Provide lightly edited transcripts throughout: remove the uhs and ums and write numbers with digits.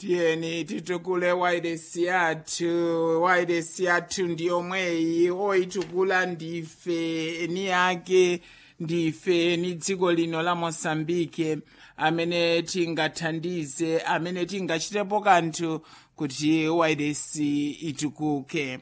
Tieni titukule wairesi yathu ndiyomweyi oyitukula ndife eni yake ndife ni dziko lino la Mosambike amene tingathandize amene tingachitepo kanthu kuti wairesi itukuke.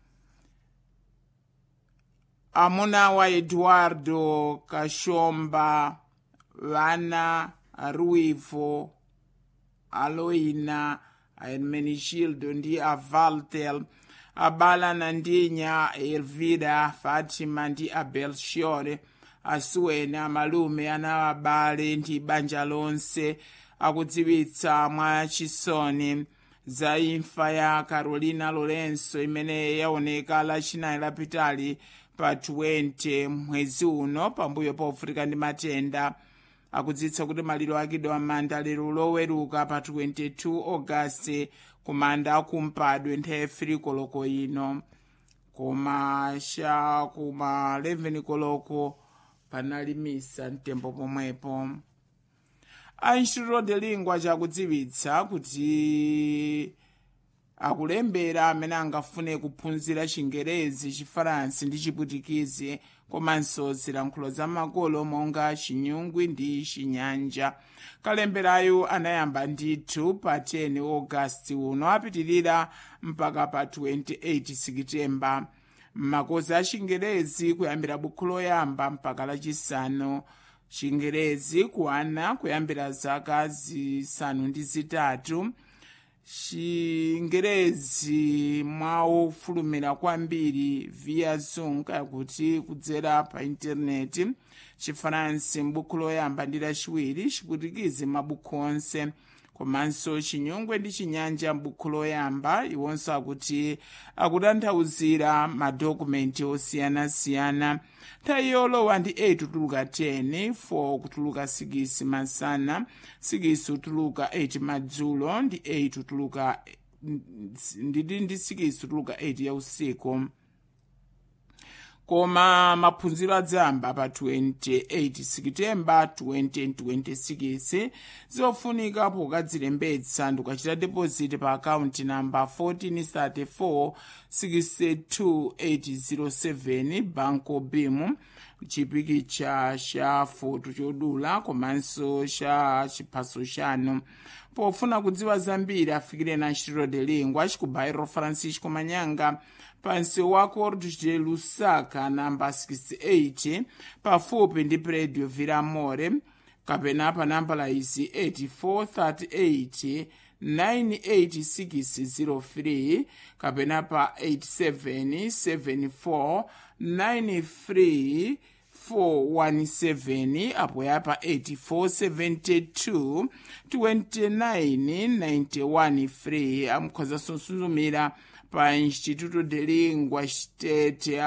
Amuna wa Eduardo Kashomba, Vana Ruivo, Aloina, Hermenegildo ndi Avaltel, Abala Nandinya, Elvira, Fatima ndi Abelchiore, Asuena, Malume, ana abale ndi banja lonse akudziwitsa mwa chisoni za imfa ya Carolina Lorenzo imene yaoneka lachinayi lapitali pa 20 mwezi uno pambuyo povutika ndi matenda. Akudziwitsa kuti maliro akidwa amanda lero loweruka pa 22 August kumanda akumpadwe nthawi 3 koloko ino, koma kuma 11 koloko panali misa mtembo pomwepo. Instituto de Lingua chakudziwitsa kuti akulembera amene angafune kuphunzira Chingerezi, Chifaransi ndi Chiputikizi komanso zilankhulo zamakolo monga Chinyungwi ndi Chinyanja. Kalemberayo anayamba ndithu pa 10 August uno apitirira mpaka pa 28 September. Makozi a Chingerezi kuyambira bukhu loyamba mpaka lachisanu, Chingerezi kuana kuyambira zaka zisanu ndi zitatu, Chingerezi mwaufulumira kwambiri via Zoom kuti kudzera pa intaneti, Chifaransi m'bukhu loyamba ndi lachiwiri, Chiputikizi mabukhu onse, komanso Chinyungwe ndi Chinyanja m'bukhu loyamba. Iwonso akuti akutanthauzira madokumenti osiyanasiyana. Nthawi yolowa ndi 8 kutuluka 10, 4 kutuluka 6 masana, 6 kutuluka 8 madzulo, ndi 8 kutuluka ndi 6 kutuluka 8 ya usiku. Koma maphunziro adzamba pa 28 September 2026. Zofunika pokadzilembetsa ndikachita deposit pa account number 1434 62807 Banco BIM, chipikicha cha foto chodula komanso cha chiphaso chanu. Pofuna kudziwa zambiri afikire na Instituto de Lingua chikubairo Francisco Manyanga pansi wa Corte de Lusaka namba 68 pafupi ndi Predio Viramore, kapena pa namba la izi 8438 98603 kapena pa 877493 apo yapa 8472 2991 free. Amukhoza sonsuzumira pa Instituto de Lingua State